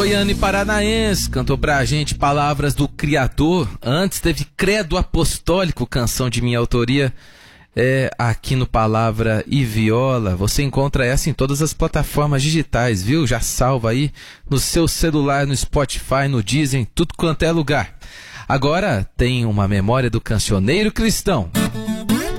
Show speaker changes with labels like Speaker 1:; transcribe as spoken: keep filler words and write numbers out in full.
Speaker 1: Goiano e paranaense, cantou pra gente Palavras do Criador. Antes teve Credo Apostólico, canção de minha autoria, é, aqui no Palavra e Viola. Você encontra essa em todas as plataformas digitais, viu? Já salva aí no seu celular, no Spotify, no Deezer, tudo quanto é lugar. Agora tem uma memória do cancioneiro cristão.